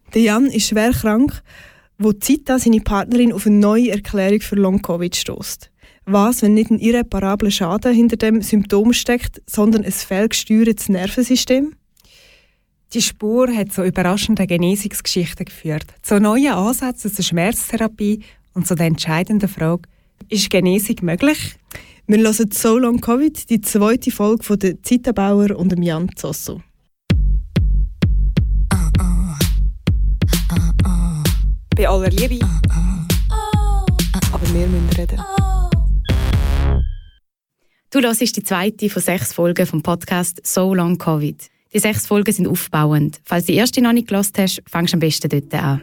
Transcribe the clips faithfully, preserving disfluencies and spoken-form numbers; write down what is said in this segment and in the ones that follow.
Der Jan ist schwer krank, wo Zita seine Partnerin auf eine neue Erklärung für Long-Covid stößt. Was, wenn nicht ein irreparabler Schaden hinter dem Symptom steckt, sondern ein fehlgesteuertes Nervensystem? Die Spur hat zu überraschenden Genesungsgeschichten geführt, zu neuen Ansätzen zur Schmerztherapie und zu der entscheidenden Frage, ist Genesung möglich? Wir hören «So Long Covid», die zweite Folge von der Zita Bauer und dem Jan Zosso. Bei aller Liebe. Aber wir müssen reden. Du hörst die zweite von sechs Folgen vom Podcast «So Long Covid». Die sechs Folgen sind aufbauend. Falls du die erste noch nicht gehört hast, fangst du am besten dort an.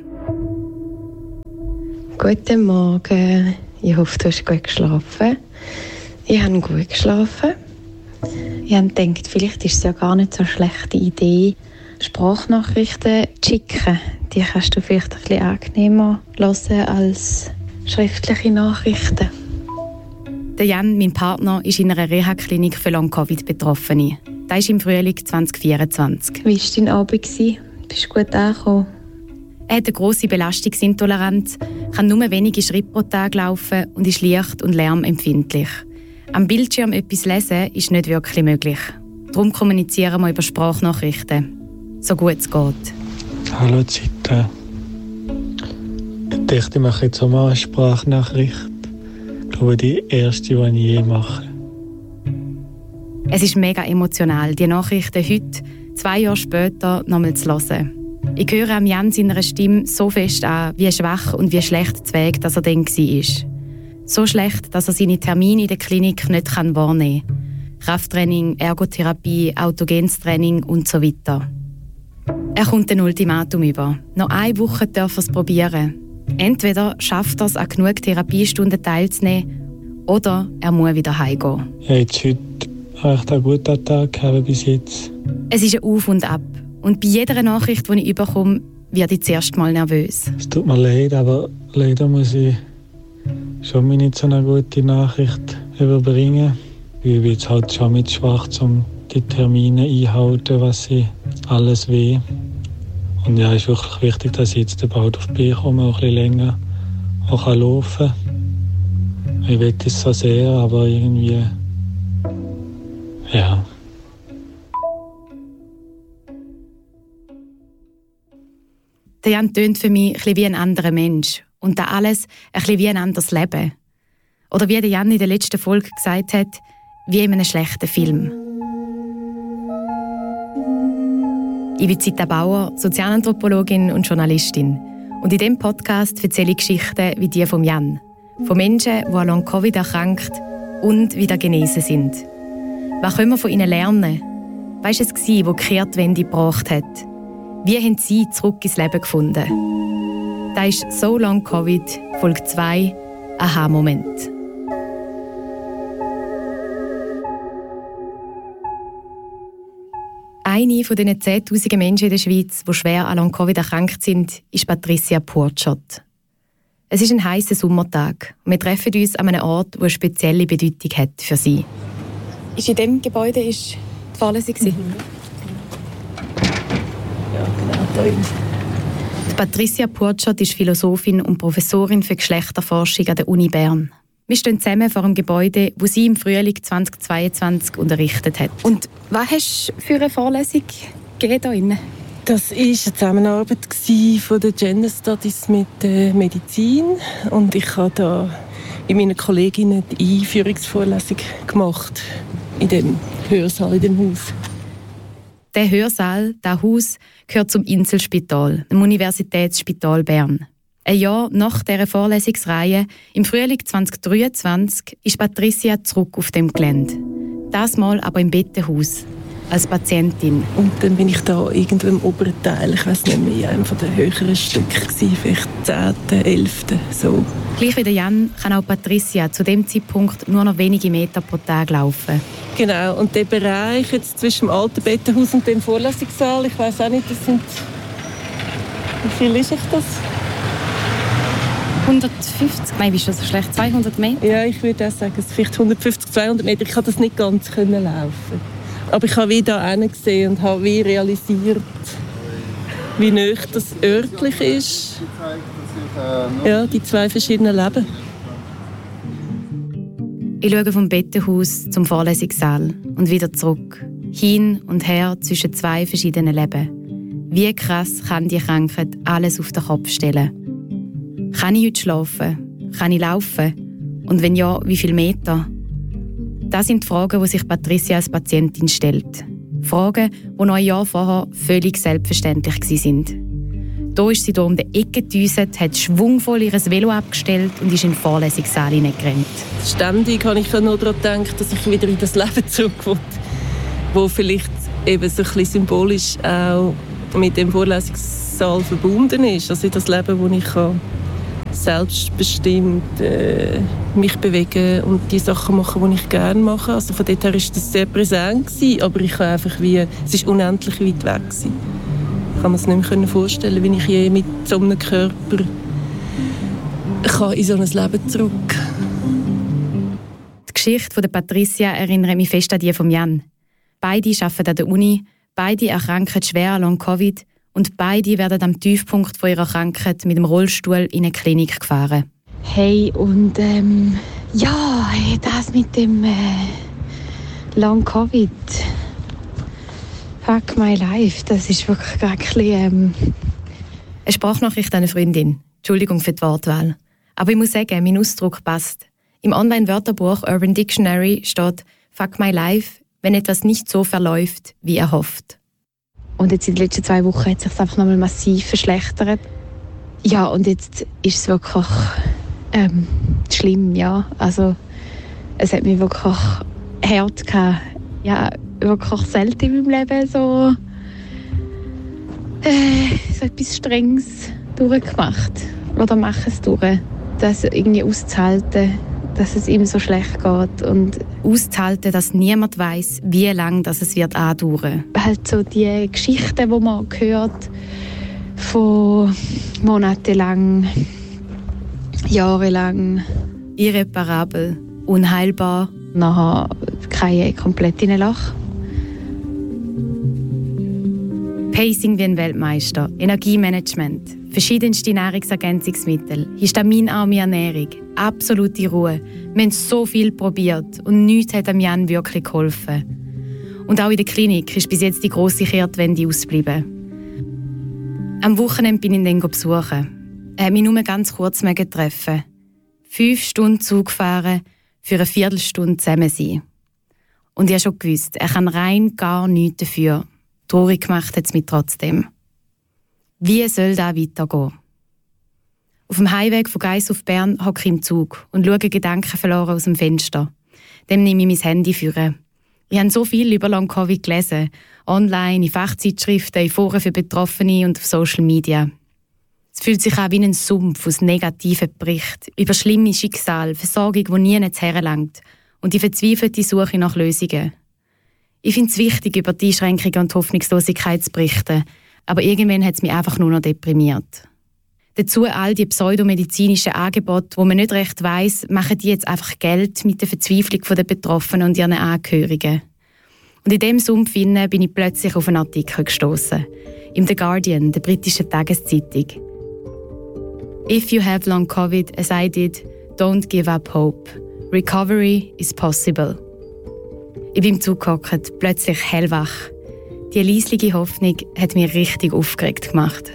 Guten Morgen. Ich hoffe, du hast gut geschlafen. Ich habe gut geschlafen. Ich habe gedacht, vielleicht ist es ja gar nicht so eine schlechte Idee, Sprachnachrichten zu schicken. Die kannst du vielleicht ein bisschen angenehmer hören als schriftliche Nachrichten. Der Jan, mein Partner, ist in einer Reha-Klinik für Long-Covid-Betroffene. Das ist im Frühling zwanzig vierundzwanzig. Wie war dein Abend? Bist du gut angekommen? Er hat eine grosse Belastungsintoleranz, kann nur wenige Schritte pro Tag laufen und ist leicht und lärmempfindlich. Am Bildschirm etwas lesen ist nicht wirklich möglich. Darum kommunizieren wir über Sprachnachrichten. So gut es geht. Hallo Zita. Ich dachte, ich mache jetzt auch mal eine Sprachnachricht. Ich glaube, die erste, die ich je mache. Es ist mega emotional, die Nachrichten heute, zwei Jahre später, nochmal zu hören. Ich höre am Jan seiner Stimme so fest an, wie schwach und wie schlecht Weg, dass er dann war. So schlecht, dass er seine Termine in der Klinik nicht wahrnehmen kann. Krafttraining, Ergotherapie, autogenes Training und so weiter. Er kommt ein Ultimatum über. Noch eine Woche darf er es probieren. Entweder schafft er es, an genug Therapiestunden teilzunehmen, oder er muss wieder heimgehen. Ich habe jetzt heute echt einen guten Tag gehabt bis jetzt. Es ist ein Auf und Ab. Und bei jeder Nachricht, die ich bekomme, werde ich zuerst mal nervös. Es tut mir leid, aber leider muss ich schon mal nicht so eine gute Nachricht überbringen. Ich bin jetzt halt schon mit schwach, um die Termine einhalten, was ich alles will. Und ja, es ist wirklich wichtig, dass ich jetzt bald auf die Beine komme, auch ein bisschen länger auch laufen kann. Ich will es so sehr, aber irgendwie, ja. Der Jan tönt für mich ein bisschen wie ein anderer Mensch. Und das alles ein bisschen wie ein anderes Leben. Oder wie der Jan in der letzten Folge gesagt hat, wie in einem schlechten Film. Ich bin Zita Bauer, Sozialanthropologin und Journalistin. Und in diesem Podcast erzähle ich Geschichten wie die von Jan. Von Menschen, die an Long-Covid erkrankt und wieder genesen sind. Was können wir von ihnen lernen? Was war es, was die Kehrtwende gebracht hat? Wie haben sie zurück ins Leben gefunden? Das ist «So Long Covid», Folge zwei, «Aha-Moment». Eine von den zehntausend Menschen in der Schweiz, die schwer an Long-Covid erkrankt sind, ist Patricia Purtschott. Es ist ein heißer Sommertag und wir treffen uns an einem Ort, der eine spezielle Bedeutung hat für sie. Ist in diesem Gebäude ist die Vorlesung? Mhm. Ja, genau, da drin. Patricia Purtschott ist Philosophin und Professorin für Geschlechterforschung an der Uni Bern. Wir stehen zusammen vor einem Gebäude, wo sie im Frühling zweitausendzweiundzwanzig unterrichtet hat. Und was hast du für eine Vorlesung gegeben hier drin? Das war eine Zusammenarbeit von den Gender Studies mit der Medizin. Und ich habe da mit meinen Kolleginnen die Einführungsvorlesung gemacht in dem Hörsaal, in dem Haus. Der Hörsaal, das Haus, gehört zum Inselspital, dem Universitätsspital Bern. Ein Jahr nach dieser Vorlesungsreihe, im Frühling zweitausenddreiundzwanzig, ist Patricia zurück auf dem Gelände. Das Mal aber im Bettenhaus, als Patientin. Und dann bin ich da irgendwo im oberen Teil, ich weiß nicht mehr, in einem der höheren Stücke, vielleicht zehnten, elften so. Gleich wie der Jan kann auch Patricia zu dem Zeitpunkt nur noch wenige Meter pro Tag laufen. Genau, und der Bereich jetzt zwischen dem alten Bettenhaus und dem Vorlesungssaal, ich weiß auch nicht, das sind... Wie viel ist ich das? hundertfünfzig, nein, wie ist das so schlecht? zweihundert Meter? Ja, ich würde auch sagen, es sind vielleicht hundertfünfzig, zweihundert Meter. Ich konnte das nicht ganz laufen. Aber ich habe wieder da gesehen und habe wie realisiert, wie nah das örtlich ist. Ja, die zwei verschiedenen Leben. Ich schaue vom Bettenhaus zum Vorlesungssaal und wieder zurück. Hin und her zwischen zwei verschiedenen Leben. Wie krass kann die Krankheit alles auf den Kopf stellen? Kann ich heute schlafen? Kann ich laufen? Und wenn ja, wie viele Meter? Das sind die Fragen, die sich Patricia als Patientin stellt. Fragen, die noch ein Jahr vorher völlig selbstverständlich waren. Da ist sie hier um die Ecke gedüset, hat schwungvoll ihr Velo abgestellt und ist in den Vorlesungssaal hineingerannt. Ständig habe ich nur daran gedacht, dass ich wieder in das Leben zurück will, wo vielleicht eben so ein bisschen symbolisch auch mit dem Vorlesungssaal verbunden ist. Also das Leben, wo ich kann selbstbestimmt äh, mich bewegen und die Sachen machen, die ich gerne mache. Also von dort her war das sehr präsent gewesen, aber ich kann einfach wie, es war unendlich weit weg gewesen. Ich kann mir es nicht mehr vorstellen, wie ich je mit so einem Körper kann in so ein Leben zurück. Die Geschichte von der Patricia erinnert mich fest an die von Jan. Beide arbeiten an der Uni, beide erkranken schwer an Long-Covid und beide werden am Tiefpunkt von ihrer Krankheit mit dem Rollstuhl in eine Klinik gefahren. Hey, und ähm, ja, das mit dem äh, Long-Covid. Fuck my life, das ist wirklich ein bisschen... Ähm Eine Sprachnachricht an eine Freundin. Entschuldigung für die Wortwahl. Aber ich muss sagen, mein Ausdruck passt. Im Online-Wörterbuch Urban Dictionary steht «Fuck my life», wenn etwas nicht so verläuft, wie erhofft. Und jetzt in den letzten zwei Wochen hat es sich einfach nochmal massiv verschlechtert. Ja, und jetzt ist es wirklich ähm, schlimm, ja. Also, es hat mich wirklich hart gehabt. Ja, wirklich selten in meinem Leben so, äh, so etwas Strenges durchgemacht. Oder mache es durch. Das irgendwie auszuhalten, dass es ihm so schlecht geht. Und auszuhalten, dass niemand weiss, wie lange das es wird andauern. Halt so die Geschichten, die man hört, von monatelang, jahrelang. Irreparabel, unheilbar. Nachher keine komplett in ein Loch. Pacing wie ein Weltmeister, Energiemanagement, verschiedenste Nahrungsergänzungsmittel, histaminarme Ernährung, absolute Ruhe. Wir haben so viel probiert und nichts hat dem Jan wirklich geholfen. Und auch in der Klinik ist bis jetzt die grosse Kehrtwende ausgeblieben. Am Wochenende bin ich ihn dann besuchen. Er hat mich nur ganz kurz treffen. Fünf Stunden Zug fahren, für eine Viertelstunde zusammen sein. Und ich habe schon gewusst, er kann rein gar nichts dafür. Traurig gemacht hat es mich trotzdem. Wie soll das weitergehen? Auf dem Heimweg von Geiss auf Bern hocke ich im Zug und schaue Gedanken verloren aus dem Fenster. Dem nehme ich mein Handy für. Ich habe so viel über Long-Covid gelesen. Online, in Fachzeitschriften, in Foren für Betroffene und auf Social Media. Es fühlt sich an wie ein Sumpf aus negativen Berichten über schlimme Schicksale, Versorgung, die nie herlangt und die verzweifelte Suche nach Lösungen. Ich finde es wichtig, über die Einschränkungen und Hoffnungslosigkeit zu berichten, aber irgendwann hat es mich einfach nur noch deprimiert. Dazu all die pseudomedizinischen Angebote, wo man nicht recht weiss, machen die jetzt einfach Geld mit der Verzweiflung der Betroffenen und ihren Angehörigen. Und in diesem Sumpf bin ich plötzlich auf einen Artikel gestoßen. Im The Guardian, der britischen Tageszeitung. If you have long COVID, as I did, don't give up hope. Recovery is possible. Ich bin im Zug gehockt, plötzlich hellwach. Die leisliche Hoffnung hat mich richtig aufgeregt gemacht.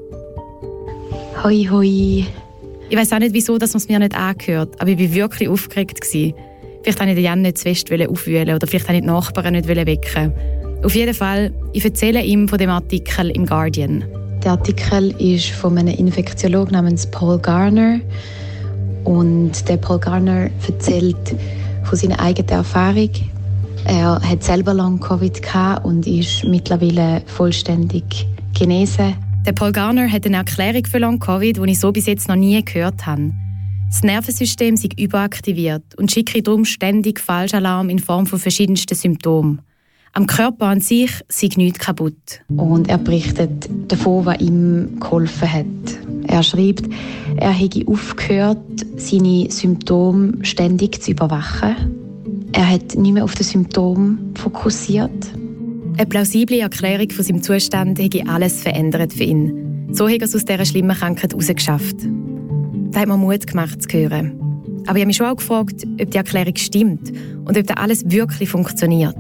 Hoi, hoi. Ich weiss auch nicht, wieso dass man es mir nicht angehört, aber ich war wirklich aufgeregt. Vielleicht wollte ich den Jan nicht zu fest aufwühlen oder vielleicht wollte ich die Nachbarn nicht wecken. Auf jeden Fall, ich erzähle ihm von dem Artikel im Guardian. Der Artikel ist von einem Infektiologen namens Paul Garner. Und der Paul Garner erzählt von seiner eigenen Erfahrung. Er hat selber Long-Covid gehabt und ist mittlerweile vollständig genesen. Der Paul Garner hat eine Erklärung für Long-Covid, die ich so bis jetzt noch nie gehört habe. Das Nervensystem sei überaktiviert und schicke darum ständig Falschalarm in Form von verschiedensten Symptomen. Am Körper an sich sei nichts kaputt. Und er berichtet davon, was ihm geholfen hat. Er schreibt, er hätte aufgehört, seine Symptome ständig zu überwachen. Er hat nicht mehr auf die Symptome fokussiert. Eine plausible Erklärung von seinem Zustand hätte alles verändert für ihn. So hat er es aus dieser schlimmen Krankheit herausgeschafft. Das hat mir Mut gemacht zu hören. Aber ich habe mich schon auch gefragt, ob die Erklärung stimmt und ob das alles wirklich funktioniert.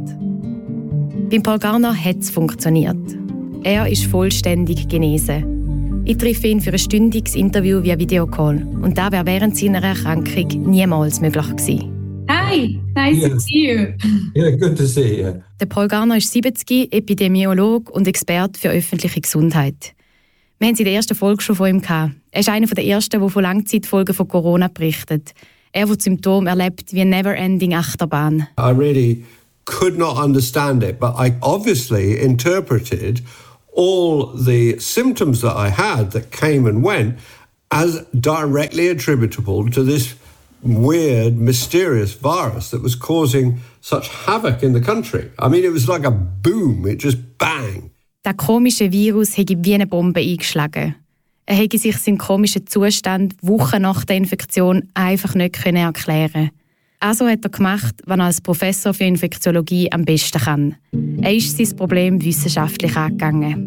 Beim Paul Garner hat es funktioniert. Er ist vollständig genesen. Ich treffe ihn für ein stündiges Interview via Videocall. Und das wäre während seiner Erkrankung niemals möglich gewesen. Hi, nice yes. to see you. Yeah, good to see you. Der Paul Garner ist siebzig, Epidemiologe und Experte für öffentliche Gesundheit. Wir haben es in der ersten Folge schon von ihm gehabt. Er ist einer der ersten, der von Langzeitfolgen von Corona berichtet. Er, der die Symptome erlebt wie eine never-ending Achterbahn. I really could not understand it, but I obviously interpreted all the symptoms that I had that came and went as directly attributable to this weird, mysterious virus that was causing such havoc in the country. I mean, it was like a boom, it just bang. Der komische Virus hätte wie eine Bombe eingeschlagen. Er hätte sich seinen komischen Zustand Wochen nach der Infektion einfach nicht erklären. Also hat er gemacht, was er als Professor für Infektiologie am besten kann. Er ist sein Problem wissenschaftlich angegangen.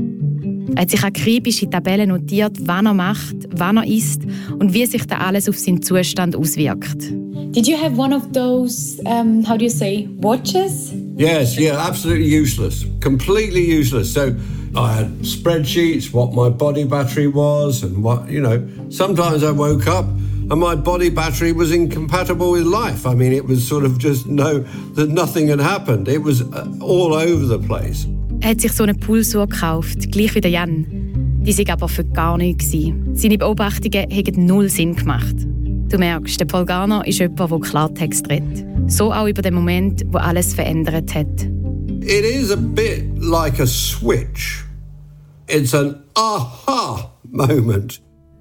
Er hat sich akribisch in Tabellen notiert, was er macht, wann er isst und wie sich das alles auf seinen Zustand auswirkt. Did you have one of those, um, how do you say, watches? Yes, yeah, absolutely useless. Completely useless. So I had spreadsheets, what my body battery was and what, you know, sometimes I woke up and my body battery was incompatible with life. I mean, it was sort of just no, that nothing had happened. It was all over the place. Er hat sich so eine Pulsuhr gekauft, gleich wie der Jan. Die war aber für gar nichts. Seine Beobachtungen haben null Sinn gemacht. Du merkst, der Paul Garner ist jemand, der Klartext redet. So auch über den Moment, wo alles verändert hat. It is a bit like a switch. It's an aha moment.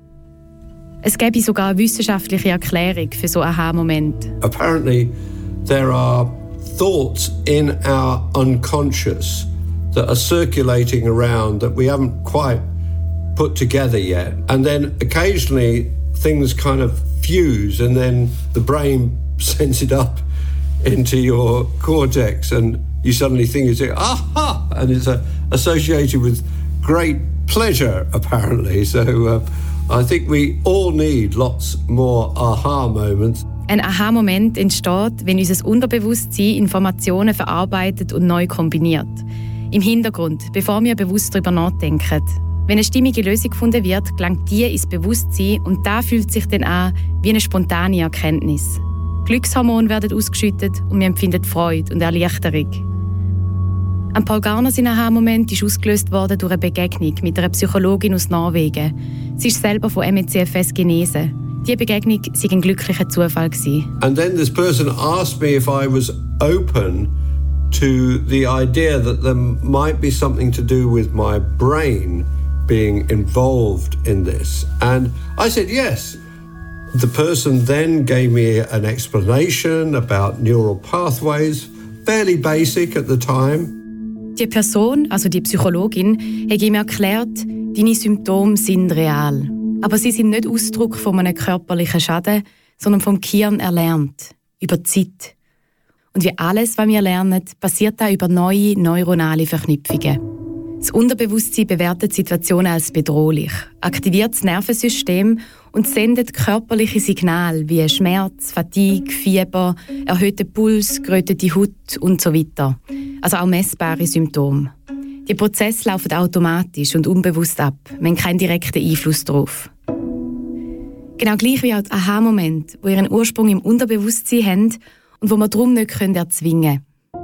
Es gäbe sogar eine wissenschaftliche Erklärung für so einen Aha-Moment. Apparently there are thoughts in our unconscious that are circulating around that we haven't quite put together yet. And then occasionally things kind of fuse and then the brain sends it up into your cortex and you suddenly think it's aha, and it's uh, associated with great pleasure apparently. So uh, I think we all need lots more aha moments. Ein Aha-Moment entsteht, wenn unser Unterbewusstsein Informationen verarbeitet und neu kombiniert. Im Hintergrund, bevor wir bewusst darüber nachdenken. Wenn eine stimmige Lösung gefunden wird, gelangt die ins Bewusstsein und da fühlt sich dann an wie eine spontane Erkenntnis. Glückshormone werden ausgeschüttet und wir empfinden Freude und Erleichterung. An Paul Garner sein Aha-Moment ist ausgelöst worden durch eine Begegnung mit einer Psychologin aus Norwegen. Sie ist selber von M E C F S genesen. Diese Begegnung war ein glücklicher Zufall. And then this person asked me if I was open to the idea that there might be something to do with my brain being involved in this. And I said yes. The person then gave me an explanation about neural pathways, fairly basic at the time. Die Person, also die Psychologin, hat ihm erklärt, deine Symptome sind real. Aber sie sind nicht Ausdruck von einem körperlichen Schaden, sondern vom Gehirn erlernt, über die Zeit. Und wie alles, was wir lernen, passiert auch über neue neuronale Verknüpfungen. Das Unterbewusstsein bewertet Situationen als bedrohlich, aktiviert das Nervensystem und sendet körperliche Signale wie Schmerz, Fatigue, Fieber, erhöhter Puls, gerötete Haut und so weiter. Also auch messbare Symptome. Die Prozesse laufen automatisch und unbewusst ab. Wir haben keinen direkten Einfluss darauf. Genau gleich wie auch die Aha-Momente, die ihren Ursprung im Unterbewusstsein haben und wo wir darum nicht erzwingen können.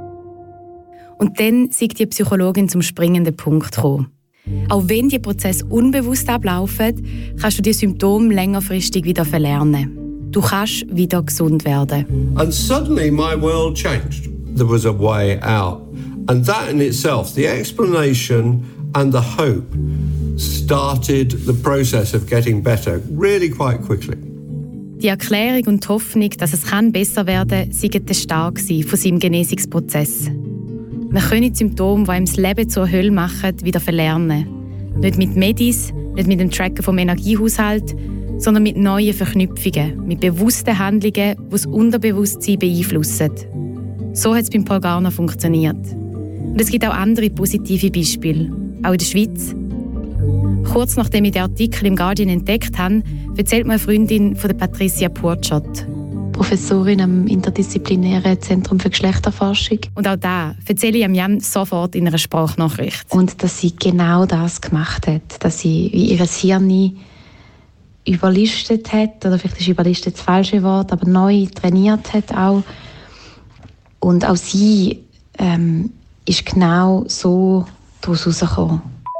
Und dann ist die Psychologin zum springenden Punkt gekommen. Auch wenn die Prozesse unbewusst ablaufen, kannst du die Symptome längerfristig wieder verlernen. Du kannst wieder gesund werden. And suddenly my world changed. There was a way out. And that in itself, the explanation and the hope, started the process of getting better really quite quickly. Die Erklärung und die Hoffnung, dass es kann besser werden kann, seien der Start von seinem Genesungsprozess. Wir können die Symptome, die ihm das Leben zur Hölle machen, wieder verlernen. Nicht mit Medis, nicht mit dem Tracken vom Energiehaushalt, sondern mit neuen Verknüpfungen, mit bewussten Handlungen, die das Unterbewusstsein beeinflussen. So hat es beim Paul Garner funktioniert. Und es gibt auch andere positive Beispiele, auch in der Schweiz. Kurz nachdem ich den Artikel im Guardian entdeckt habe, erzählt mir eine Freundin von der Patricia Purchot. Professorin am interdisziplinären Zentrum für Geschlechterforschung. Und auch da erzähle ich Jan sofort in einer Sprachnachricht. Und dass sie genau das gemacht hat, dass sie wie ihr Hirn überlistet hat, oder vielleicht ist überlistet das falsche Wort, aber neu trainiert hat auch. Und auch sie ähm, ist genau so daraus herausgekommen.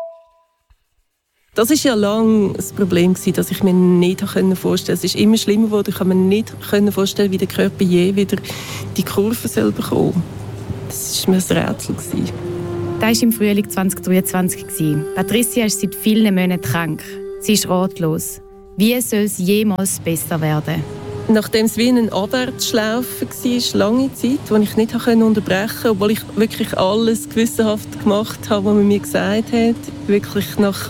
Das war ja lange das Problem, das ich mir nicht vorstellen konnte. Es ist immer schlimmer geworden. Ich konnte mir nicht vorstellen, wie der Körper je wieder die Kurve selber bekommt. Das war mir ein Rätsel. Das war im Frühling zwanzig dreiundzwanzig. Patricia ist seit vielen Monaten krank. Sie ist ratlos. Wie soll es jemals besser werden? Nachdem es wie ein Abwärtsschlaufen war, lange Zeit, die ich nicht unterbrechen konnte, obwohl ich wirklich alles gewissenhaft gemacht habe, was man mir gesagt hat, wirklich nach,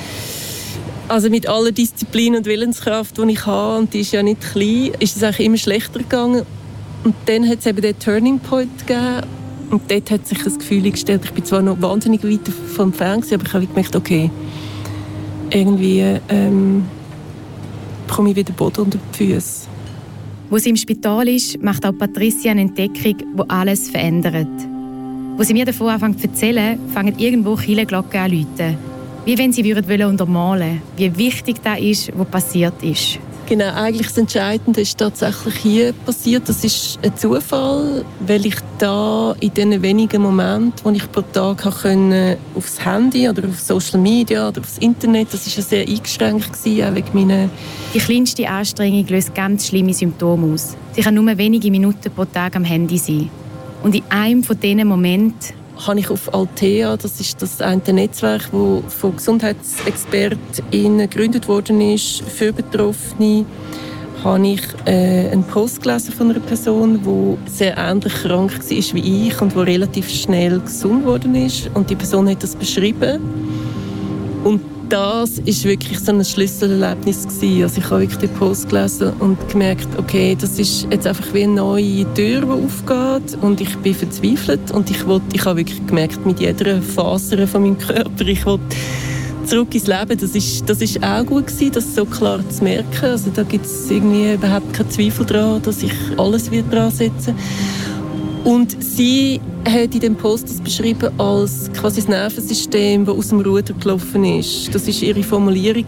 also mit aller Disziplin und Willenskraft, die ich habe, und die ist ja nicht klein, ist es eigentlich immer schlechter gegangen. Und dann hat es eben den Turning Point gegeben. Und dort hat sich das Gefühl gestellt, ich bin zwar noch wahnsinnig weit vom Fernseher, aber ich habe gemerkt, okay, irgendwie ähm, bekomme ich wieder Boden unter die Füße. Wo sie im Spital ist, macht auch Patricia eine Entdeckung, die alles verändert. Wo sie mir davon anfängt zu erzählen, fangen irgendwo Kirchenglocken an zu läuten. Wie wenn sie untermalen würden, wie wichtig das ist, was passiert ist. Genau, eigentlich das Entscheidende ist tatsächlich hier passiert. Das ist ein Zufall, weil ich da in diesen wenigen Momenten, wo ich pro Tag konnte, aufs Handy oder auf Social Media oder aufs Internet, das war ja sehr eingeschränkt gewesen, auch wegen meiner... Die kleinste Anstrengung löst ganz schlimme Symptome aus. Sie kann nur wenige Minuten pro Tag am Handy sein. Und in einem von diesen Momenten habe ich auf Altea, das ist das eine Netzwerk, das von GesundheitsexpertInnen gegründet worden ist für Betroffene, habe ich äh, einen Post gelesen von einer Person, die sehr ähnlich krank war wie ich und die relativ schnell gesund geworden ist. Und die Person hat das beschrieben. Und das war wirklich so ein Schlüsselerlebnis gewesen. Also ich habe wirklich den Post gelesen und gemerkt, okay, das ist jetzt einfach wie eine neue Tür, die aufgeht, und ich bin verzweifelt und ich wollte, ich habe wirklich gemerkt, mit jeder Faser von meinem Körper, ich wollte zurück ins Leben. Das ist, das ist auch gut gewesen, das so klar zu merken. Also da gibt es irgendwie überhaupt keinen Zweifel daran, dass ich alles wieder dran setze. Und sie hat in dem Post das beschrieben als quasi das Nervensystem, das aus dem Ruder gelaufen ist. Das war ihre Formulierung.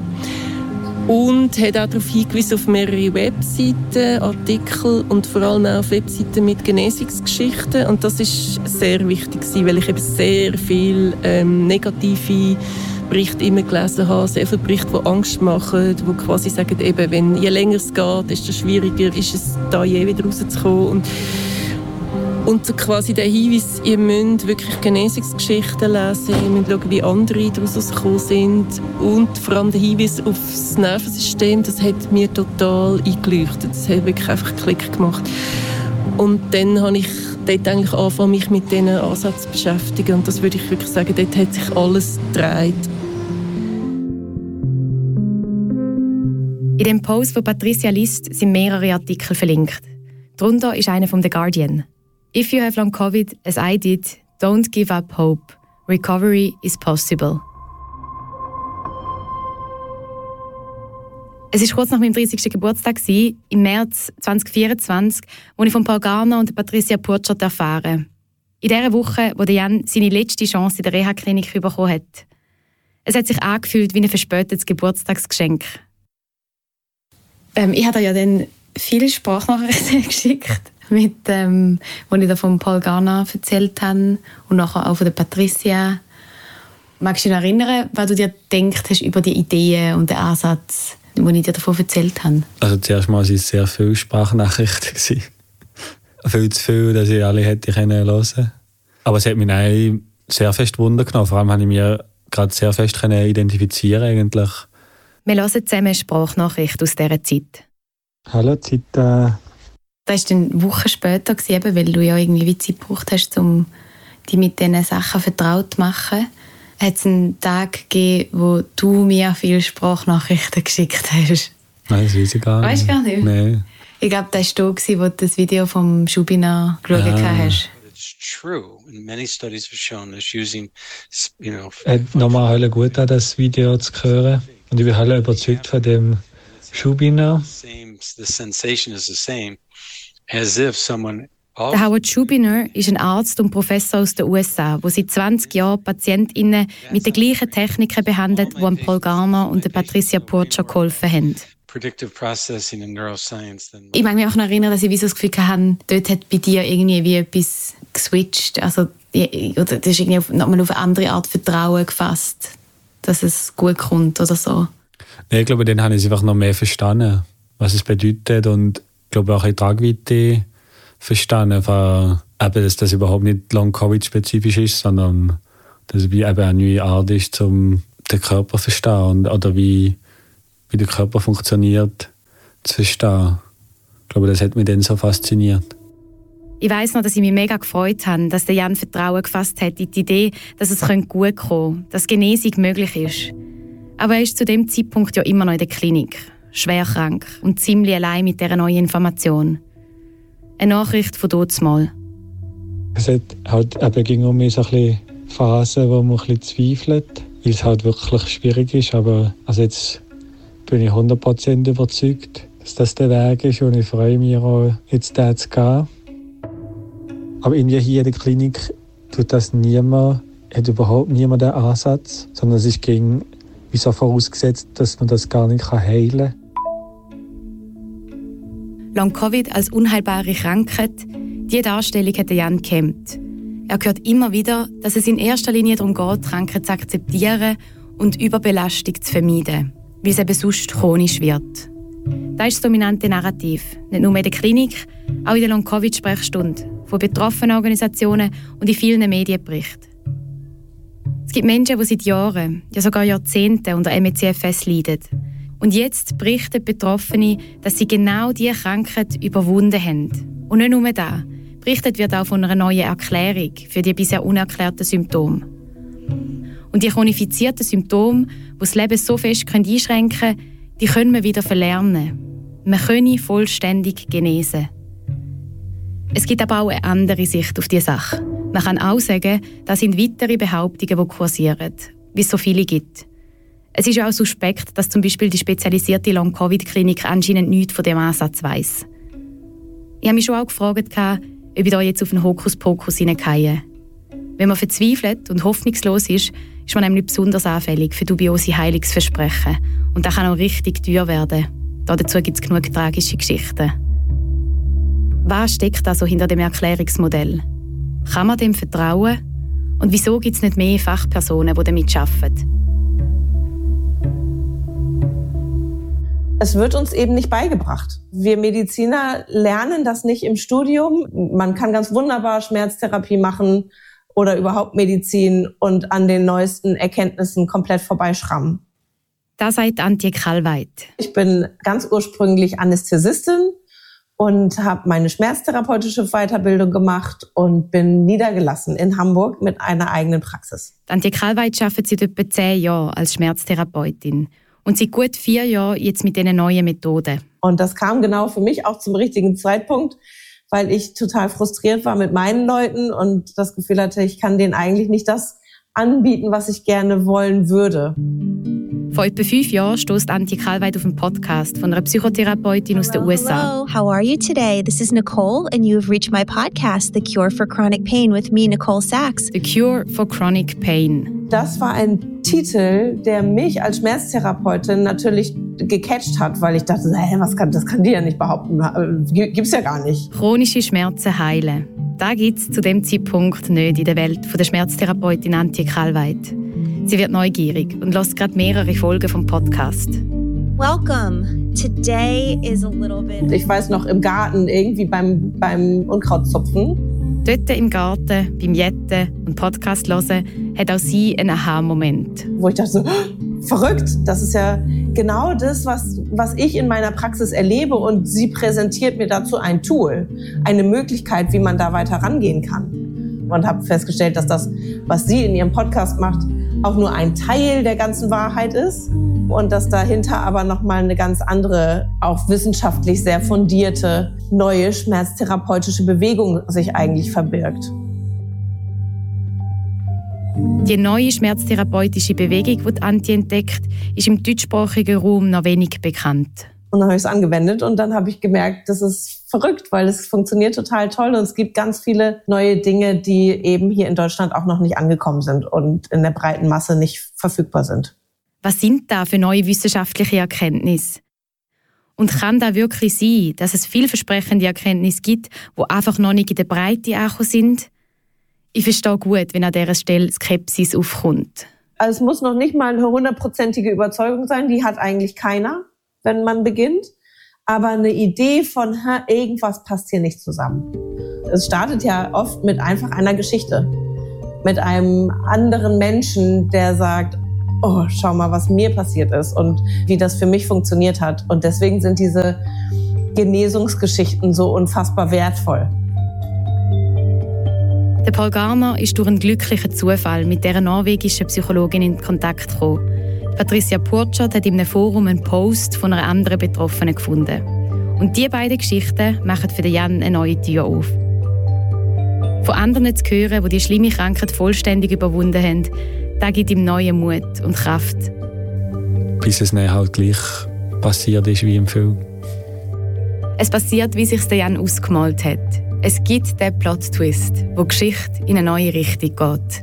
Und hat auch darauf hingewiesen, auf mehrere Webseiten, Artikel und vor allem auch auf Webseiten mit Genesungsgeschichten. Und das war sehr wichtig, weil ich eben sehr viele ähm, negative Berichte immer gelesen habe, sehr viele Berichte, die Angst machen, die quasi sagen, eben, wenn je länger es geht, desto schwieriger ist es, da je wieder rauszukommen. Und Und so quasi der Hinweis, ihr müsst wirklich Genesungsgeschichten lesen, ihr müsst schauen, wie andere daraus gekommen sind. Und vor allem der Hinweis auf das Nervensystem, das hat mir total eingeleuchtet. Das hat wirklich einfach einen Klick gemacht. Und dann habe ich dort eigentlich angefangen, mich mit diesen Ansätzen zu beschäftigen. Und das würde ich wirklich sagen, dort hat sich alles gedreht. In dem Post, den Patricia liest, sind mehrere Artikel verlinkt. Darunter ist einer von The Guardian. If you have long COVID, as I did, don't give up hope. Recovery is possible. Es war kurz nach meinem dreißigsten Geburtstag, im März zwanzig vierundzwanzig, als ich von Paul Garner und Patricia Purchot erfahren. In dieser Woche, wo Jan seine letzte Chance in der Reha-Klinik bekommen hat. Es hat sich angefühlt wie ein verspätetes Geburtstagsgeschenk. Ähm, ich habe ja dann viele Sprachnachrichten geschickt, mit, ähm, wo ich da von Paul Garner erzählt habe und nachher auch von der Patricia. Magst du dich noch erinnern, was du dir gedacht hast über die Ideen und den Ansatz, den ich dir davon erzählt habe? Also zuerst mal waren es sehr viele Sprachnachrichten. Viel zu viel, dass ich alle hätte hören können. Aber es hat mich auch sehr fest Wunder genommen. Vor allem konnte ich mich gerade sehr fest identifizieren eigentlich. Wir hören zusammen eine Sprachnachricht aus dieser Zeit. Hallo Zita. Das war dann Wochen später, weil du ja irgendwie Zeit gebraucht hast, um dich mit diesen Sachen vertraut zu machen. Hat es einen Tag gegeben, wo du mir viele Sprachnachrichten geschickt hast? Nein, das weiß ich gar nicht. Weißt du gar nicht? Nein. Ich glaube, das war da, wo du das Video vom Schubina geschaut ah. hast. hat nochmal halt gut an, das Video zu hören. Und ich bin halt überzeugt von dem Schubiner. Der Howard Schubiner ist ein Arzt und Professor aus den U S A, der seit zwanzig Jahren PatientInnen mit den gleichen Techniken behandelt, die Paul Garner und Patricia Purcher geholfen haben. Ich mag mich auch noch erinnern, dass ich so das Gefühl hatte, dort hat bei dir irgendwie wie etwas geswitcht. Also, oder das ist irgendwie auf, nochmal auf eine andere Art Vertrauen gefasst, dass es gut kommt oder so. Nee, ich glaube, dann habe ich einfach noch mehr verstanden, was es bedeutet, und ich glaube auch in Tragweite verstanden, weil, eben, dass das überhaupt nicht Long-Covid-spezifisch ist, sondern dass es wie eben eine neue Art ist, um den Körper zu verstehen und, oder wie, wie der Körper funktioniert, zu verstehen. Ich glaube, das hat mich dann so fasziniert. Ich weiss noch, dass ich mich mega gefreut habe, dass der Jan Vertrauen gefasst hat in die Idee, dass es gut kommen könnte, dass Genesung möglich ist. Aber er ist zu dem Zeitpunkt ja immer noch in der Klinik, schwer krank und ziemlich allein mit dieser neuen Information. Eine Nachricht von dazumal. Es hat halt eben ging um mich so ein bisschen Phasen, wo man ein bisschen zweifelt, weil es halt wirklich schwierig ist. Aber also jetzt bin ich hundert Prozent überzeugt, dass das der Weg ist, und ich freue mich auch, jetzt da zu gehen. Aber irgendwie hier in der Klinik tut das niemand, hat überhaupt niemand den Ansatz, sondern es ist gegen, wie so vorausgesetzt, dass man das gar nicht heilen kann. Long-Covid als unheilbare Krankheit, diese Darstellung hat Jan gekämpft. Er hört immer wieder, dass es in erster Linie darum geht, Krankheit zu akzeptieren und Überbelastung zu vermeiden, weil es eben sonst chronisch wird. Das ist das dominante Narrativ, nicht nur in der Klinik, auch in der Long-Covid-Sprechstunde, von betroffenen Organisationen und in vielen Medienberichten. Es gibt Menschen, die seit Jahren, ja sogar Jahrzehnten unter M E C F S leiden. Und jetzt berichten Betroffene, dass sie genau diese Krankheit überwunden haben. Und nicht nur das. Berichtet wird auch von einer neuen Erklärung für die bisher unerklärten Symptome. Und die chronifizierten Symptome, die das Leben so fest einschränken können, die können wir wieder verlernen. Man könne vollständig genesen. Es gibt aber auch eine andere Sicht auf diese Sache. Man kann auch sagen, das sind weitere Behauptungen, die kursieren, wie es so viele gibt. Es ist ja auch suspekt, dass zum Beispiel die spezialisierte Long-Covid-Klinik anscheinend nichts von diesem Ansatz weiss. Ich habe mich schon auch gefragt, ob ich da jetzt auf einen Hokuspokus hineingehe. Wenn man verzweifelt und hoffnungslos ist, ist man nämlich besonders anfällig für dubiose Heilungsversprechen. Und das kann auch richtig teuer werden. Dazu gibt es genug tragische Geschichten. Was steckt also hinter dem Erklärungsmodell? Kann man dem vertrauen? Und wieso gibt es nicht mehr Fachpersonen, die damit arbeiten? Es wird uns eben nicht beigebracht. Wir Mediziner lernen das nicht im Studium. Man kann ganz wunderbar Schmerztherapie machen oder überhaupt Medizin und an den neuesten Erkenntnissen komplett vorbeischrammen. Das sagt Antje Kalweit. Ich bin ganz ursprünglich Anästhesistin und habe meine schmerztherapeutische Weiterbildung gemacht und bin niedergelassen in Hamburg mit einer eigenen Praxis. Antje Kalweit arbeitet seit etwa zehn Jahren als Schmerztherapeutin. Und seit gut vier Jahren jetzt mit diesen neuen Methoden. Und das kam genau für mich auch zum richtigen Zeitpunkt, weil ich total frustriert war mit meinen Leuten und das Gefühl hatte, ich kann denen eigentlich nicht das anbieten, was ich gerne wollen würde. Vor etwa fünf Jahren stößt Antje Kalweit auf einen Podcast von einer Psychotherapeutin aus den U S A. Hello, how are you today? This is Nicole and you have reached my podcast, The Cure for Chronic Pain with me, Nicole Sachs. The Cure for Chronic Pain. Das war ein Titel, der mich als Schmerztherapeutin natürlich gecatcht hat, weil ich dachte, hey, was kann, das kann die ja nicht behaupten, gibt's ja gar nicht. Chronische Schmerzen heilen. Das gibt es zu dem Zeitpunkt nicht in der Welt von der Schmerztherapeutin Antje Kalweit. Sie wird neugierig und hört gerade mehrere Folgen vom Podcast. Welcome. Today is a little bit... Ich weiß noch, im Garten irgendwie beim, beim Unkrautzupfen. Dort im Garten, beim Jetten und Podcast hören, hat auch sie einen Aha-Moment. Wo ich dachte so, verrückt, das ist ja genau das, was, was ich in meiner Praxis erlebe und sie präsentiert mir dazu ein Tool, eine Möglichkeit, wie man da weiter rangehen kann. Und habe festgestellt, dass das, was sie in ihrem Podcast macht, auch nur ein Teil der ganzen Wahrheit ist und dass dahinter aber nochmal eine ganz andere, auch wissenschaftlich sehr fundierte, neue schmerztherapeutische Bewegung sich eigentlich verbirgt. Die neue schmerztherapeutische Bewegung, die Antje entdeckt, ist im deutschsprachigen Raum noch wenig bekannt. Und dann habe ich es angewendet und dann habe ich gemerkt, das ist verrückt, weil es funktioniert total toll und es gibt ganz viele neue Dinge, die eben hier in Deutschland auch noch nicht angekommen sind und in der breiten Masse nicht verfügbar sind. Was sind da für neue wissenschaftliche Erkenntnisse? Und kann da wirklich sein, dass es vielversprechende Erkenntnisse gibt, die einfach noch nicht in der Breite angekommen sind? Ich verstehe gut, wenn an dieser Stelle Skepsis aufkommt. Also es muss noch nicht mal eine hundertprozentige Überzeugung sein, die hat eigentlich keiner, wenn man beginnt. Aber eine Idee von, irgendwas passt hier nicht zusammen. Es startet ja oft mit einfach einer Geschichte. Mit einem anderen Menschen, der sagt, oh, schau mal, was mir passiert ist und wie das für mich funktioniert hat. Und deswegen sind diese Genesungsgeschichten so unfassbar wertvoll. Der Paul Garner ist durch einen glücklichen Zufall mit dieser norwegischen Psychologin in Kontakt gekommen. Patricia Purchert hat in einem Forum einen Post von einer anderen Betroffenen gefunden. Und diese beiden Geschichten machen für Jan eine neue Tür auf. Von anderen zu hören, die die schlimme Krankheit vollständig überwunden haben, das gibt ihm neuen Mut und Kraft. Bis es dann halt gleich passiert ist wie im Film. Es passiert, wie sich Jan ausgemalt hat. Es gibt den Plot-Twist, wo die Geschichte in eine neue Richtung geht.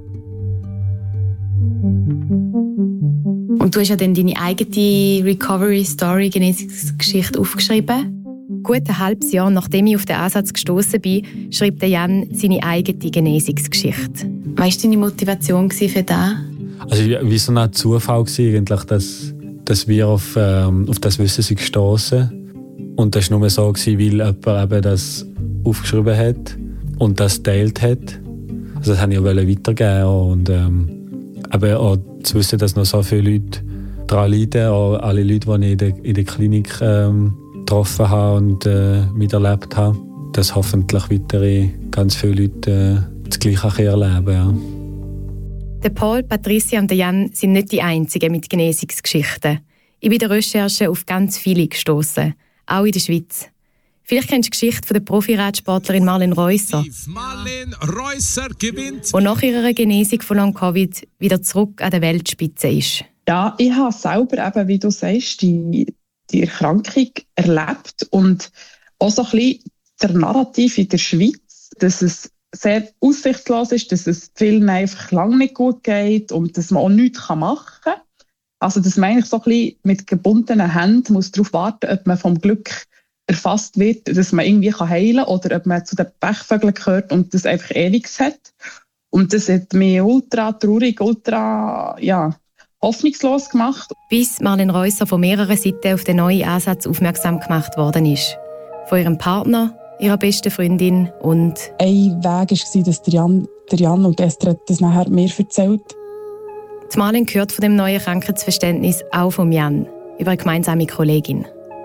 Und du hast ja dann deine eigene Recovery-Story-Genesungsgeschichte aufgeschrieben. Gut ein halbes Jahr nachdem ich auf den Ansatz gestoßen bin, schreibt Jan seine eigene Genesungsgeschichte. Was war deine Motivation für das? Also wie so ein Zufall war eigentlich, dass, dass wir auf, ähm, auf das Wissen sind gestoßen. Und das war nur so, weil jemand eben das aufgeschrieben hat und das geteilt hat. Also das wollte ich auch weitergeben. Und ähm, eben auch zu wissen, dass noch so viele Leute daran leiden, auch alle Leute, die ich in der, in der Klinik ähm, getroffen habe und äh, miterlebt habe, dass hoffentlich weitere ganz viele Leute äh, das Gleiche erleben. Ja. Der Paul, Patricia und Jan sind nicht die einzigen mit Genesungsgeschichten. Ich bin in der Recherche auf ganz viele gestoßen, auch in der Schweiz. Vielleicht kennst du die Geschichte von der Profi-Radsportlerin Marlene Reusser, Marlene Reusser gewinnt, die nach ihrer Genesung von Long-Covid wieder zurück an der Weltspitze ist. Ja, ich habe selber, eben, wie du sagst, die, die Erkrankung erlebt und auch so ein bisschen der Narrativ in der Schweiz, dass es sehr aussichtslos ist, dass es vielen einfach lange nicht gut geht und dass man auch nichts machen kann. Also dass man eigentlich so ein bisschen mit gebundenen Händen muss darauf warten, ob man vom Glück erfasst wird, dass man irgendwie heilen kann oder ob man zu den Pechvögeln gehört und das einfach ewig hat. Und das hat mich ultra traurig, ultra ja, hoffnungslos gemacht. Bis Marlene Reusser von mehreren Seiten auf den neuen Ansatz aufmerksam gemacht worden ist. Von ihrem Partner, ihrer besten Freundin und... Ein Weg war, dass der Jan, der Jan und Esther das nachher mir erzählt. Die Marlene hört von dem neuen Krankheitsverständnis auch von Jan, über eine gemeinsame Kollegin.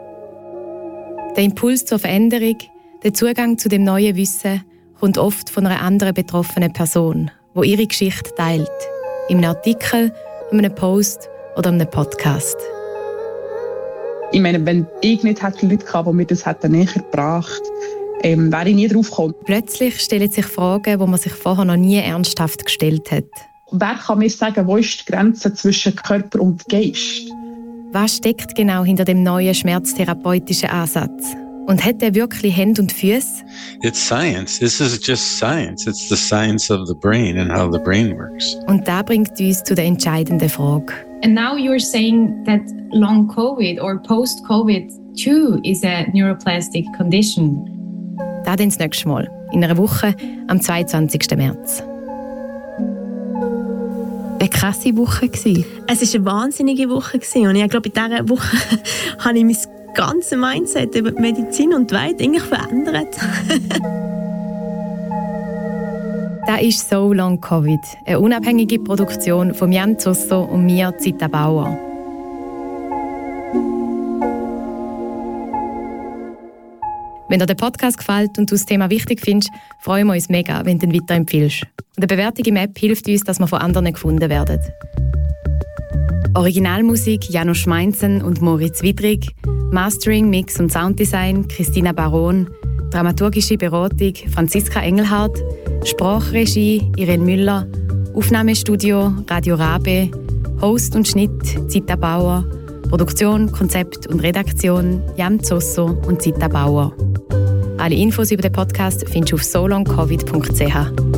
Der Impuls zur Veränderung, der Zugang zu dem neuen Wissen, kommt oft von einer anderen betroffenen Person, die ihre Geschichte teilt. In einem Artikel, in einem Post oder in einem Podcast. Ich meine, wenn ich nicht hätte Leute gehabt, die mir das näher gebracht hätten, ähm, wäre ich nie drauf gekommen. Plötzlich stellen sich Fragen, die man sich vorher noch nie ernsthaft gestellt hat. Wer kann mir sagen, wo ist die Grenze zwischen Körper und Geist? Was steckt genau hinter dem neuen schmerztherapeutischen Ansatz? Und hat er wirklich Hände und Füße? It's science. This is just science. It's the science of the brain and how the brain works. Und das bringt uns zu der entscheidenden Frage. And now you're saying that long COVID or post-COVID too is a neuroplastic condition. Das dann das nächste Mal. In einer Woche, am zweiundzwanzigsten März. Eine krasse Woche gewesen. Es war eine wahnsinnige Woche gewesen. Und ich glaube, in dieser Woche habe ich mein ganzes Mindset über die Medizin und die Welt eigentlich verändert. Das ist «So Long Covid», eine unabhängige Produktion von Jan Zusso und mir, Zita Bauer. Wenn dir der Podcast gefällt und du das Thema wichtig findest, freuen wir uns mega, wenn du ihn weiterempfiehlst. Und eine Bewertung im App hilft uns, dass wir von anderen gefunden werden. Originalmusik Janusz Meinzen und Moritz Widrig, Mastering, Mix und Sounddesign Christina Baron, dramaturgische Beratung Franziska Engelhardt, Sprachregie Irene Müller, Aufnahmestudio Radio Rabe, Host und Schnitt Zita Bauer, Produktion, Konzept und Redaktion Jan Zosso und Zita Bauer. Alle Infos über den Podcast findest du auf so long covid punkt c h.